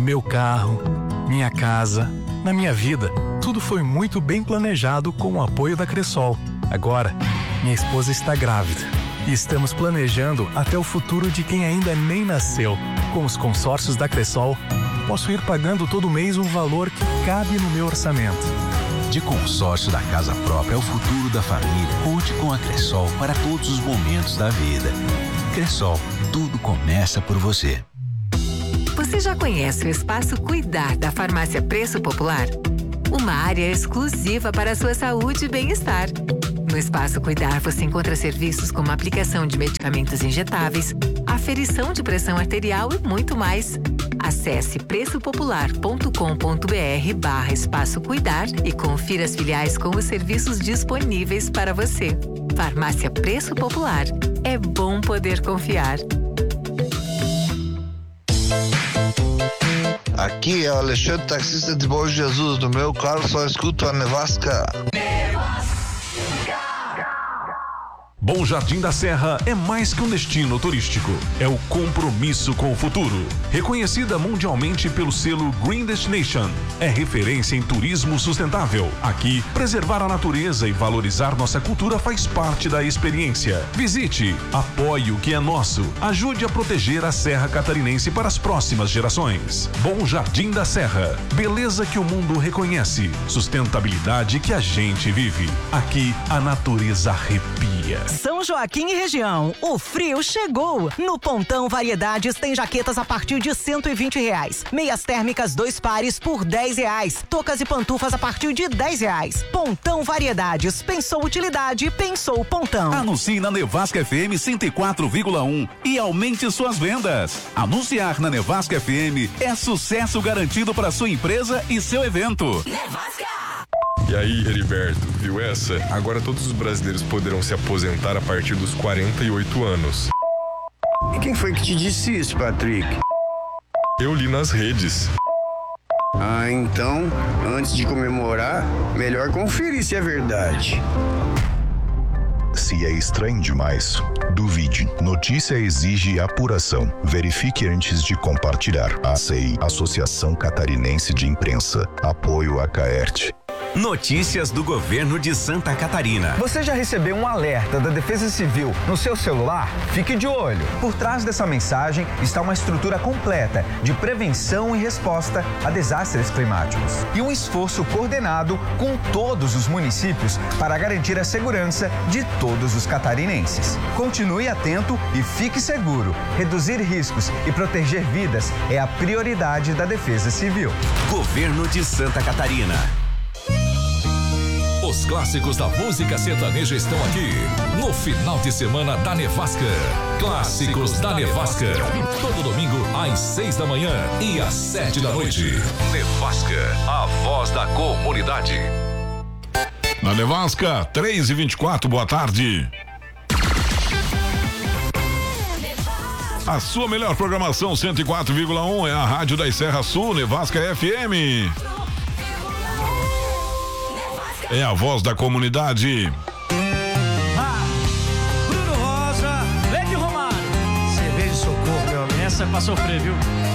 Meu carro, minha casa, na minha vida, tudo foi muito bem planejado com o apoio da Cressol. Agora, minha esposa está grávida e estamos planejando até o futuro de quem ainda nem nasceu. Com os consórcios da Cressol, posso ir pagando todo mês um valor que cabe no meu orçamento. De consórcio da casa própria ao futuro da família, conte com a Cressol para todos os momentos da vida. Cressol, tudo começa por você. Você já conhece o Espaço Cuidar da Farmácia Preço Popular? Uma área exclusiva para a sua saúde e bem-estar. No Espaço Cuidar você encontra serviços como aplicação de medicamentos injetáveis, aferição de pressão arterial e muito mais. Acesse preçopopular.com.br/Espaço Cuidar e confira as filiais com os serviços disponíveis para você. Farmácia Preço Popular. É bom poder confiar. Aqui é o Alexandre, taxista de Bom Jesus. No meu carro só escuto a Nevasca. Bom Jardim da Serra é mais que um destino turístico, é o compromisso com o futuro. Reconhecida mundialmente pelo selo Green Destination, é referência em turismo sustentável. Aqui, preservar a natureza e valorizar nossa cultura faz parte da experiência. Visite, apoie o que é nosso, ajude a proteger a Serra Catarinense para as próximas gerações. Bom Jardim da Serra, beleza que o mundo reconhece, sustentabilidade que a gente vive. Aqui, a natureza arrepia. São Joaquim e região, o frio chegou. No Pontão Variedades tem jaquetas a partir de R$120. Meias térmicas 2 pares por R$10. Toucas e pantufas a partir de R$10. Pontão Variedades, pensou utilidade, pensou Pontão. Anuncie na Nevasca FM 104,1 e aumente suas vendas. Anunciar na Nevasca FM é sucesso garantido para sua empresa e seu evento. Nevasca! E aí, Heriberto, viu essa? Agora todos os brasileiros poderão se aposentar a partir dos 48 anos. E quem foi que te disse isso, Patrick? Eu li nas redes. Ah, então, antes de comemorar, melhor conferir se é verdade. Se é estranho demais, duvide. Notícia exige apuração. Verifique antes de compartilhar. ACI, Associação Catarinense de Imprensa. Apoio a Caert. Notícias do governo de Santa Catarina. Você já recebeu um alerta da Defesa Civil no seu celular? Fique de olho. Por trás dessa mensagem está uma estrutura completa de prevenção e resposta a desastres climáticos. E um esforço coordenado com todos os municípios para garantir a segurança de todos os catarinenses. Continue atento e fique seguro. Reduzir riscos e proteger vidas é a prioridade da Defesa Civil. Governo de Santa Catarina. Os clássicos da música sertaneja estão aqui no final de semana da Nevasca. Clássicos da Nevasca. Todo domingo às 6 da manhã e às 7 da noite. Nevasca, a voz da comunidade. Na Nevasca, 3h24, boa tarde. A sua melhor programação, 104,1, é a Rádio da Serra Sul, Nevasca FM. É a voz da comunidade. Bruno Rosa, Lady Romário. Cerveja de Socorro, meu amigo. Essa é pra sofrer, viu?